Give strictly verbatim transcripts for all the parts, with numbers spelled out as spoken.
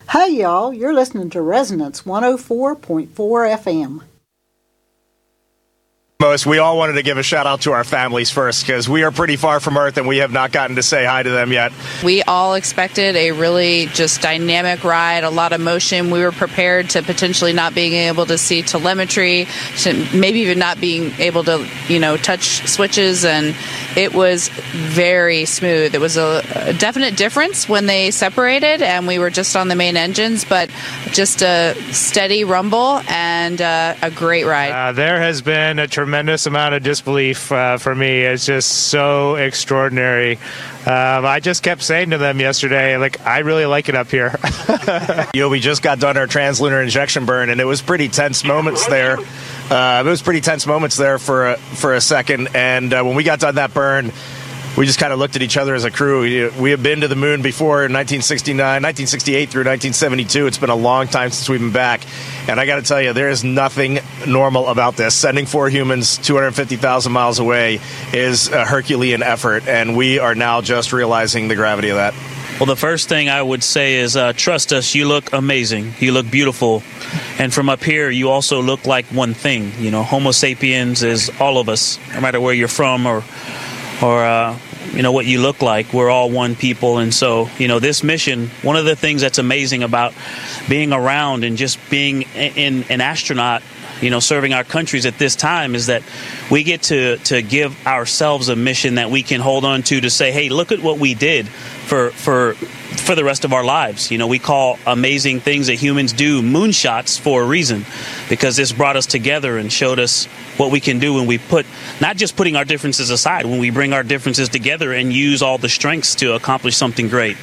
Hey y'all, you're listening to Resonance one oh four point four F M. Most, we all wanted to give a shout out to our families first because we are pretty far from Earth and we have not gotten to say hi to them yet. We all expected a really just dynamic ride, a lot of motion. We were prepared to potentially not being able to see telemetry, to maybe even not being able to, you know, touch switches, and it was very smooth. It was a, a definite difference when they separated and we were just on the main engines, but just a steady rumble and uh, a great ride. Uh, there has been a tremendous tremendous amount of disbelief uh, for me. It's just so extraordinary. Um, I just kept saying to them yesterday, like, I really like it up here. You know, we just got done our translunar injection burn, and it was pretty tense moments there. Uh, it was pretty tense moments there for a, for a second, and uh, when we got done that burn, we just kind of looked at each other as a crew. We, we have been to the moon before in nineteen sixty-nine, nineteen sixty-eight through nineteen seventy-two. It's been a long time since we've been back. And I got to tell you, there is nothing normal about this. Sending four humans two hundred fifty thousand miles away is a Herculean effort, and we are now just realizing the gravity of that. Well, the first thing I would say is uh, trust us. You look amazing. You look beautiful. And from up here, you also look like one thing. You know, Homo sapiens is all of us, no matter where you're from or or uh, you know, what you look like. We're all one people. And so, you know, this mission, one of the things that's amazing about being around and just being in an astronaut, you know, serving our countries at this time, is that we get to to give ourselves a mission that we can hold on to to say, hey, look at what we did for for for the rest of our lives. You know, we call amazing things that humans do moonshots for a reason, because this brought us together and showed us what we can do when we put, not just putting our differences aside, when we bring our differences together and use all the strengths to accomplish something great.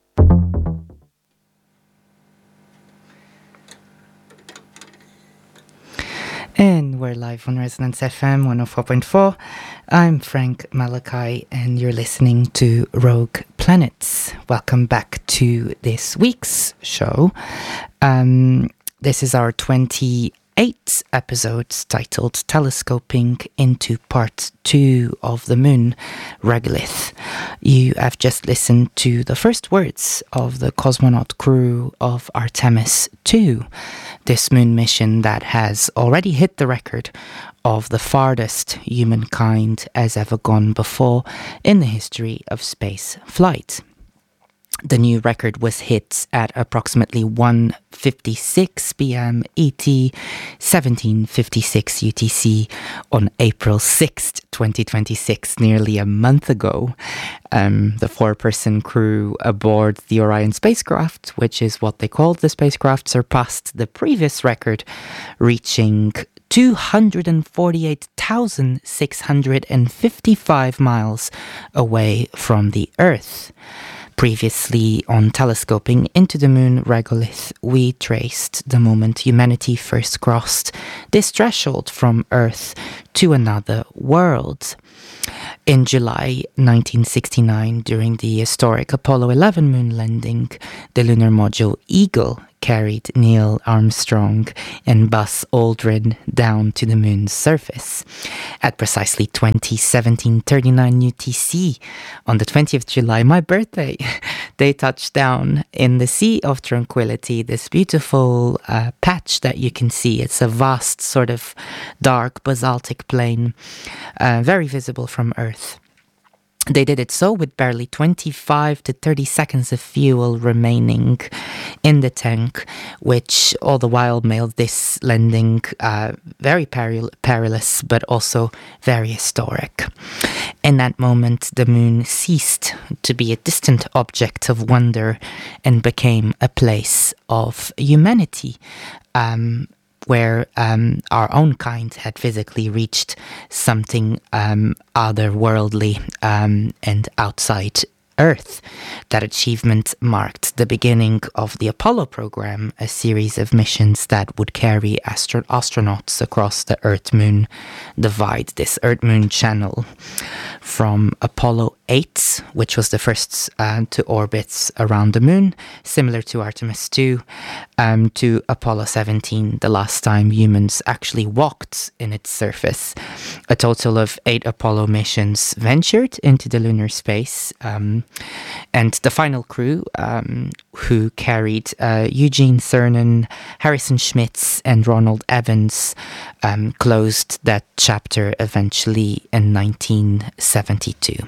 And we're live on Resonance F M one oh four point four. I'm Frank Malachi, and you're listening to Rogue Planets. Welcome back to this week's show. Um, this is our twenty-eighth episode, titled Telescoping into Part two of the Moon Regolith. You have just listened to the first words of the cosmonaut crew of Artemis two, this moon mission that has already hit the record of the farthest humankind has ever gone before in the history of space flight. The new record was hit at approximately one fifty-six p.m. E T, seventeen fifty-six U T C on April sixth, twenty twenty-six, nearly a month ago. Um, the four-person crew aboard the Orion spacecraft, which is what they called the spacecraft, surpassed the previous record, reaching two hundred forty-eight thousand six hundred fifty-five miles away from the Earth. Previously on Telescoping into the Moon Regolith, we traced the moment humanity first crossed this threshold from Earth to another world. In July nineteen sixty-nine, during the historic Apollo eleven moon landing, the lunar module Eagle carried Neil Armstrong and Buzz Aldrin down to the moon's surface. At precisely twenty seventeen thirty-nine U T C, on the twentieth of July, my birthday, they touched down in the Sea of Tranquility, this beautiful uh, patch that you can see. It's a vast sort of dark basaltic plain, uh, very visible from Earth. They did it so with barely twenty-five to thirty seconds of fuel remaining in the tank, which all the while made this landing uh, very peril- perilous, but also very historic. In that moment, the moon ceased to be a distant object of wonder and became a place of humanity. Um, where um, our own kind had physically reached something um, otherworldly um, and outside Earth. That achievement marked the beginning of the Apollo program, a series of missions that would carry astro- astronauts across the Earth-Moon divide, this Earth-Moon channel. From Apollo eight, which was the first uh, to orbit around the moon, similar to Artemis two, um, to Apollo seventeen, the last time humans actually walked in its surface. A total of eight Apollo missions ventured into the lunar space, um, and the final crew, um, who carried uh, Eugene Cernan, Harrison Schmitz, and Ronald Evans, um, closed that chapter eventually in nineteen seventy-two.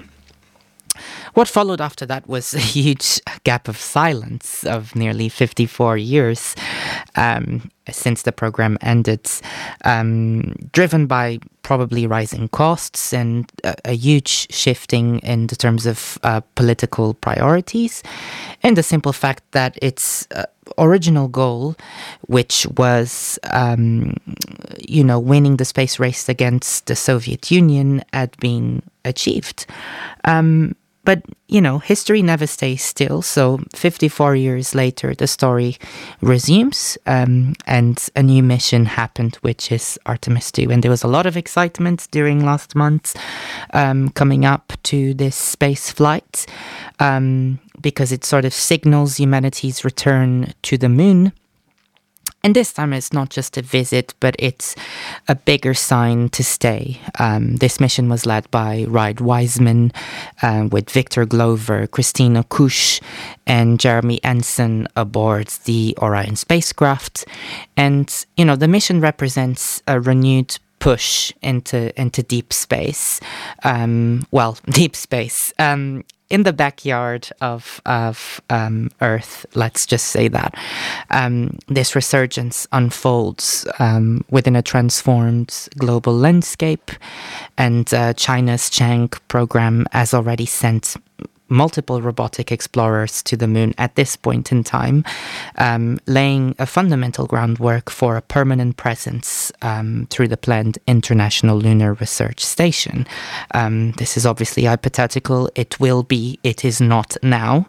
What followed after that was a huge gap of silence of nearly fifty-four years um, since the program ended, um, driven by probably rising costs and a, a huge shifting in the terms of uh, political priorities, and the simple fact that its uh, original goal, which was, um, you know, winning the space race against the Soviet Union, had been achieved. Um, But, you know, history never stays still. So fifty-four years later, the story resumes um, and a new mission happened, which is Artemis two. And there was a lot of excitement during last month um, coming up to this space flight um, because it sort of signals humanity's return to the moon. And this time it's not just a visit, but it's a bigger sign to stay. Um, this mission was led by Reid Wiseman uh, with Victor Glover, Christina Kusch, and Jeremy Ensign aboard the Orion spacecraft. And, you know, the mission represents a renewed push into into deep space. Um, well, deep space. Um, in the backyard of of um, Earth, let's just say that. Um, this resurgence unfolds um, within a transformed global landscape, and uh, China's Chang'e program has already sent multiple robotic explorers to the moon at this point in time, um, laying a fundamental groundwork for a permanent presence um, through the planned International Lunar Research Station. Um, this is obviously hypothetical. It will be. It is not now.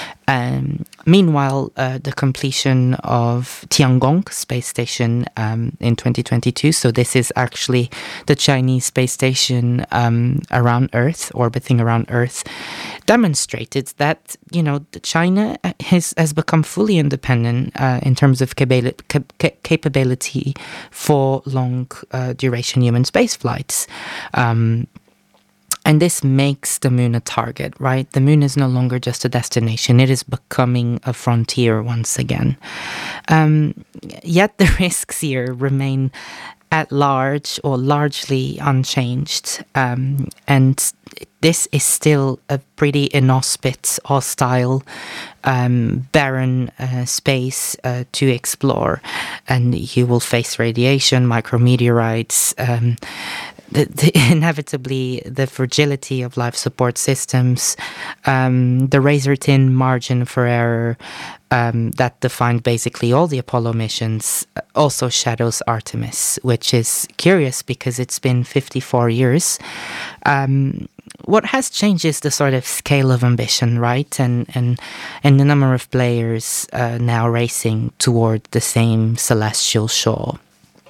Um, meanwhile, uh, the completion of Tiangong space station um, in twenty twenty-two, so this is actually the Chinese space station um, around Earth, orbiting around Earth, demonstrated that, you know, China has, has become fully independent uh, in terms of capability, capability for long uh, duration human space flights. Um, And this makes the moon a target, right? The moon is no longer just a destination. It is becoming a frontier once again. Um, yet the risks here remain at large or largely unchanged. Um, and this is still a pretty inhospitable, hostile, um, barren uh, space uh, to explore. And you will face radiation, micrometeorites, um, The, the, inevitably the fragility of life support systems, um, the razor-thin margin for error um, that defined basically all the Apollo missions also shadows Artemis, which is curious because it's been fifty-four years. Um, what has changed is the sort of scale of ambition, right? And and, and the number of players uh, now racing toward the same celestial shore.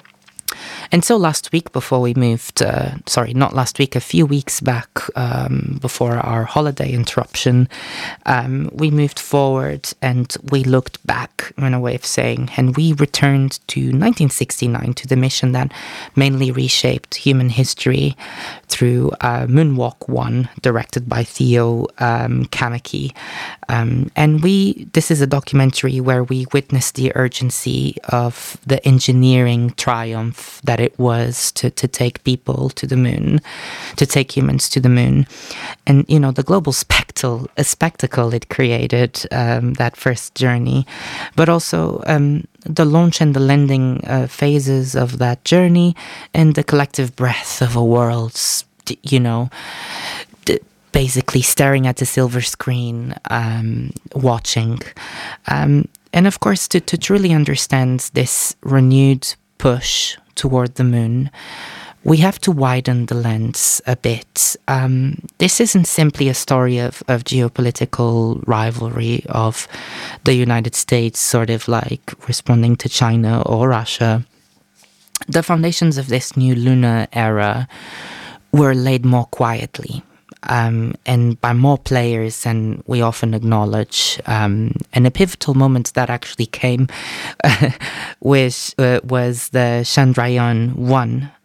And so last week, before we moved, uh, sorry, not last week, a few weeks back, um, before our holiday interruption, um, we moved forward and we looked back, in a way of saying, and we returned to nineteen sixty-nine, to the mission that mainly reshaped human history through uh, Moonwalk one, directed by Theo um, Kamaki. Um, and we, this is a documentary where we witnessed the urgency of the engineering triumph that it was to, to take people to the moon, to take humans to the moon. And, you know, the global spectacle, a spectacle it created, um, that first journey, but also um, the launch and the landing uh, phases of that journey and the collective breath of a world's, you know, d- basically staring at the silver screen, um, watching. Um, and of course, to, to truly understand this renewed push toward the moon, we have to widen the lens a bit. Um, this isn't simply a story of, of geopolitical rivalry of the United States sort of like responding to China or Russia. The foundations of this new lunar era were laid more quietly. Um, and by more players than we often acknowledge. Um, and a pivotal moment that actually came uh, which, uh, was the Chandrayaan one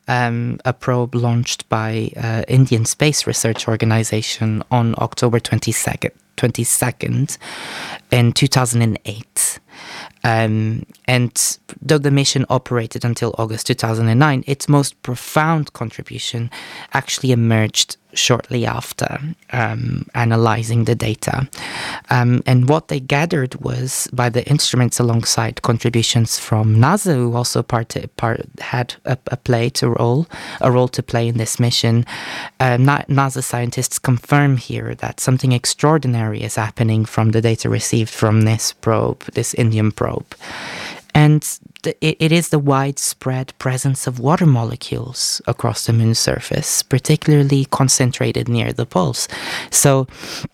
um, a probe launched by uh, Indian Space Research Organization on October twenty-second, twenty-second in two thousand eight. Um, and though the mission operated until August two thousand nine, its most profound contribution actually emerged shortly after, um, analyzing the data. Um, and what they gathered was, by the instruments alongside contributions from NASA, who also part, part, had a, a play to role, a role to play in this mission, uh, NASA scientists confirm here that something extraordinary is happening from the data received from this probe, this Indian probe. And the, it, it is the widespread presence of water molecules across the moon's surface, particularly concentrated near the poles. So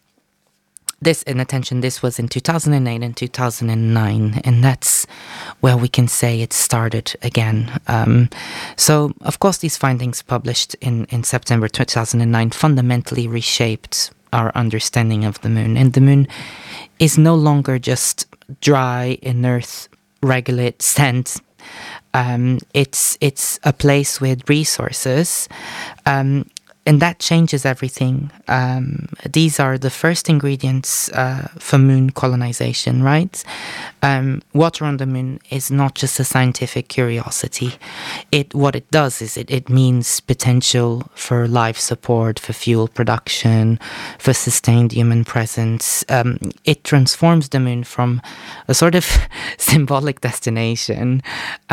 this, and attention, this was in two thousand eight and two thousand nine, and that's where we can say it started again. Um, so, of course, these findings published in, in September two thousand nine fundamentally reshaped our understanding of the moon. And the moon is no longer just dry, inert, regulate sand. Um, it's it's a place with resources, um, and that changes everything. Um, these are the first ingredients uh, for moon colonization, right? Um, water on the moon is not just a scientific curiosity. It what it does is it, it means potential for life support, for fuel production, for sustained human presence. Um, it transforms the moon from a sort of symbolic destination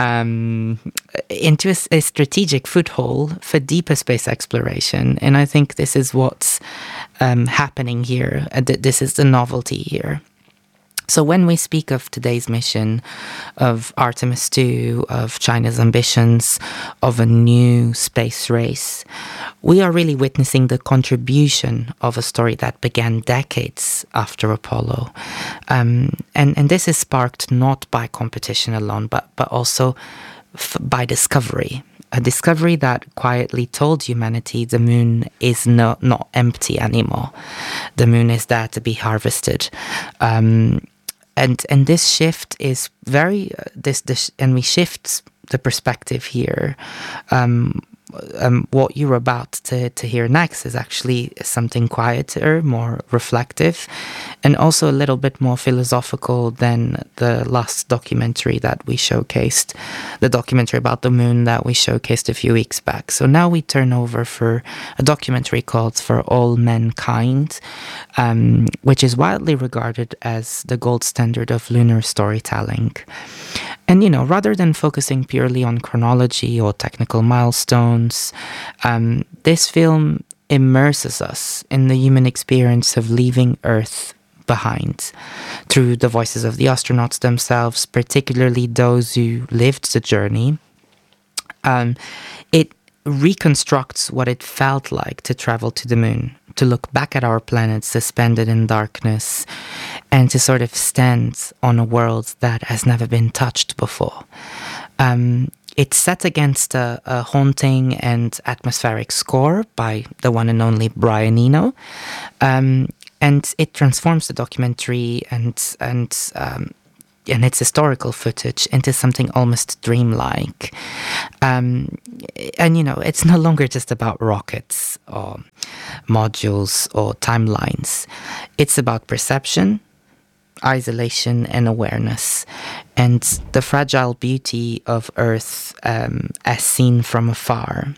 um, into a, a strategic foothold for deeper space exploration. And I think this is what's um, happening here. Uh, th- this is the novelty here. So when we speak of today's mission, of Artemis two, of China's ambitions, of a new space race, we are really witnessing the contribution of a story that began decades after Apollo. Um, and, and this is sparked not by competition alone, but, but also f- by discovery. A discovery that quietly told humanity the moon is no, not empty anymore. The moon is there to be harvested. Um, And and this shift is very uh, this this and we shift the perspective here. Um, um, what you're about to, to hear next is actually something quieter, more reflective, and also a little bit more philosophical than the last documentary that we showcased, the documentary about the moon that we showcased a few weeks back. So now we turn over for a documentary called For All Mankind, um, which is widely regarded as the gold standard of lunar storytelling. And, you know, rather than focusing purely on chronology or technical milestones, um, this film immerses us in the human experience of leaving Earth behind through the voices of the astronauts themselves, particularly those who lived the journey. Um, it reconstructs what it felt like to travel to the moon, to look back at our planet suspended in darkness, and to sort of stand on a world that has never been touched before. Um, it's set against a, a haunting and atmospheric score by the one and only Brian Eno, um, and it transforms the documentary and and um, and its historical footage into something almost dreamlike. Um, and, you know, it's no longer just about rockets or modules or timelines. It's about perception, isolation, and awareness, and the fragile beauty of Earth um, as seen from afar.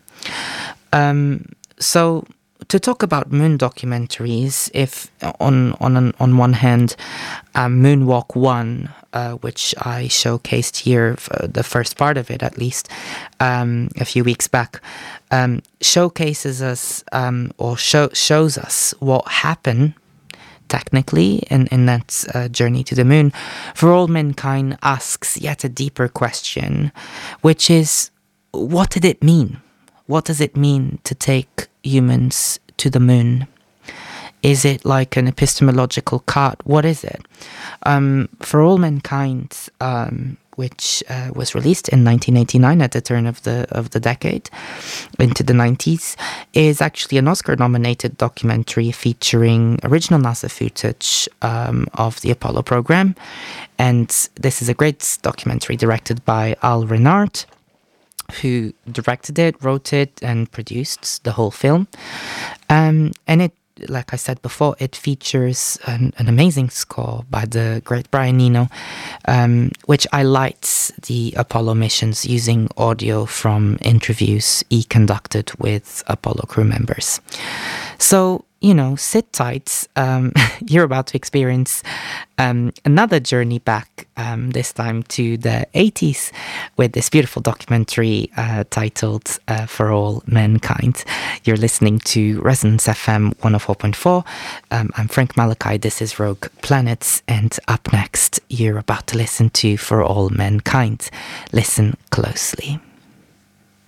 Um, so... To talk about moon documentaries, if on on on one hand, um, Moonwalk One, uh, which I showcased here, for the first part of it at least, um, a few weeks back, um, showcases us um, or show, shows us what happened technically in, in that uh, journey to the moon. For All Mankind asks yet a deeper question, which is, what did it mean? What does it mean to take humans to the moon? Is it like an epistemological cut? What is it? Um, For All Mankind, um, which uh, was released in nineteen eighty-nine at the turn of the of the decade, into the nineties, is actually an Oscar-nominated documentary featuring original NASA footage um, of the Apollo program. And this is a great documentary directed by Al Renard, who directed it, wrote it, and produced the whole film. Um, and it, like I said before, it features an, an amazing score by the great Brian Eno, um, which highlights the Apollo missions using audio from interviews he conducted with Apollo crew members. So, you know, sit tight. Um, you're about to experience um, another journey back, um, this time to the eighties, with this beautiful documentary uh, titled uh, For All Mankind. You're listening to Resonance F M one oh four point four. Um, I'm Frank Malachi. This is Rogue Planets. And up next, you're about to listen to For All Mankind. Listen closely.